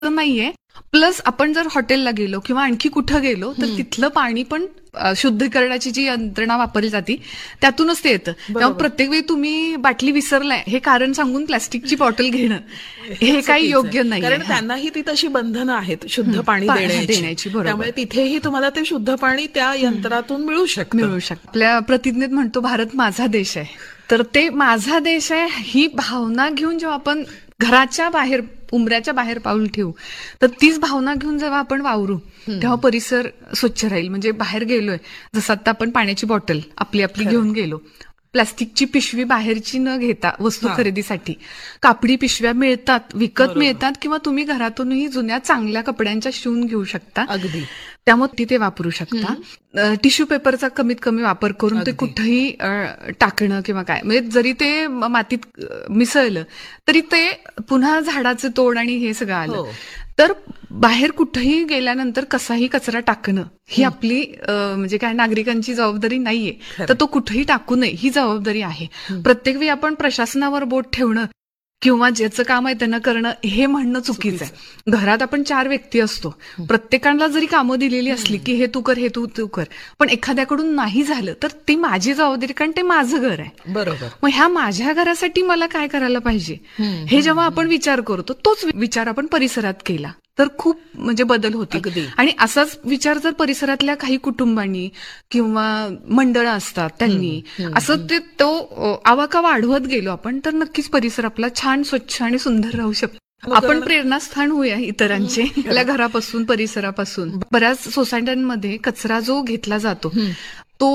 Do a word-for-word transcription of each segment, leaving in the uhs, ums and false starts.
नाहीये. प्लस आपण जर हॉटेलला गेलो किंवा आणखी कुठं गेलो तर तिथलं पाणी पण अ, शुद्धीकरणाची जी यंत्रणा वापरली जाते त्यातूनच ते येतं. तेव्हा प्रत्येक वेळी तुम्ही बाटली विसरलाय हे कारण सांगून प्लास्टिकची बॉटल घेणं हे काही योग्य नाही. कारण त्यांनाही ती तशी बंधनं आहेत शुद्ध पाणी पा- देण्याची देण्याची, बरोबर. त्यामुळे तिथेही तुम्हाला ते शुद्ध पाणी त्या यंत्रातून मिळू शकतं. मिळू शकतं. आपल्या प्रतिज्ञेत म्हणतो भारत माझा देश आहे. तर ते माझा देश आहे ही भावना घेऊन जेव्हा आपण घराच्या बाहेर उंबऱ्याच्या बाहेर पाऊल ठेवू तर तीच भावना घेऊन जेव्हा आपण वावरू तेव्हा परिसर स्वच्छ राहील. म्हणजे बाहेर गेलोय जसं आता आपण पाण्याची बॉटल आपली आपली घेऊन गेलो, प्लास्टिकची पिशवी बाहेरची न घेता वस्तू खरेदीसाठी कापडी पिशव्या मिळतात, विकत मिळतात, किंवा तुम्ही घरातूनही जुन्या चांगल्या कपड्यांच्या शिवून घेऊ शकता. अगदी त्यामुळे तिथे वापरू शकता. टिश्यू पेपरचा कमीत कमी वापर करून ते कुठेही अ, टाकणं किंवा काय, म्हणजे जरी ते म- मातीत अ, मिसळलं तरी ते पुन्हा झाडाचं तोड आणि हे सगळं आलं तर बाहेर कुठेही गेल्यानंतर कसाही कचरा टाकणं ही आपली अ, म्हणजे काय नागरिकांची जबाबदारी नाहीये. तर तो कुठेही टाकू नये ही जबाबदारी आहे. प्रत्येक वेळी आपण प्रशासनावर बोट ठेवणं किंवा ज्याचं काम आहे त्यांना करणं हे म्हणणं चुकीचं आहे. घरात आपण चार व्यक्ती असतो, प्रत्येकाला जरी कामं दिलेली असली की हे तू कर हे तू तू कर, पण एखाद्याकडून नाही झालं तर ती माझी जबाबदारी, कारण ते माझं घर आहे. बरोबर. मग ह्या माझ्या घरासाठी मला काय करायला पाहिजे हे जेव्हा आपण विचार करतो तोच विचार आपण परिसरात केला तर खूप म्हणजे बदल होतील. अगदी. आणि असाच विचार जर परिसरातल्या काही कुटुंबांनी किंवा मंडळ असतात त्यांनी असं ते तो अ, आवाका वाढवत गेलो आपण तर नक्कीच परिसर आपला छान स्वच्छ आणि सुंदर राहू शकतो. आपण प्रेरणास्थान होऊया इतरांचे आपल्या घरापासून परिसरापासून. बऱ्याच सोसायट्यांमध्ये कचरा जो घेतला जातो तो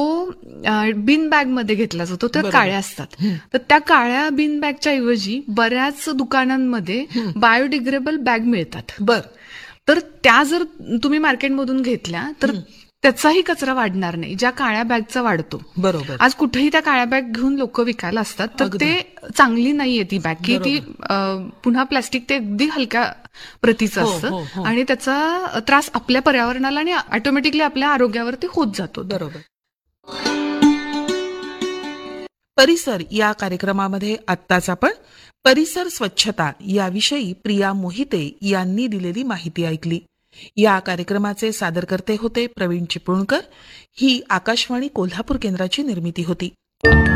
बिन बॅग मध्ये घेतला जातो, तर काळ्या असतात. तर त्या काळ्या बिन बॅगच्या ऐवजी बऱ्याच दुकानांमध्ये बायोडिग्रेडेबल बॅग मिळतात. बर तर त्या जर तुम्ही मार्केटमधून घेतल्या तर त्याचाही कचरा वाढणार नाही ज्या काळ्या बॅगचा वाढतो. बरोबर. आज कुठेही त्या काळ्या बॅग घेऊन लोक विकायला असतात तर ते चांगली नाहीये ती बॅग की ती अ, पुन्हा प्लास्टिक ते अगदी हलक्या प्रतीचं हो, हो, असतं हो. आणि त्याचा त्रास आपल्या पर्यावरणाला आणि ऑटोमॅटिकली आपल्या आरोग्यावरती होत जातो. बरोबर. परिसर या कार्यक्रमामध्ये आत्ताच आपण परिसर स्वच्छता याविषयी प्रिया मोहिते यांनी दिलेली माहिती ऐकली. या कार्यक्रमाचे सादरकर्ते होते प्रवीण चिपळूणकर. ही आकाशवाणी कोल्हापूर केंद्राची निर्मिती होती.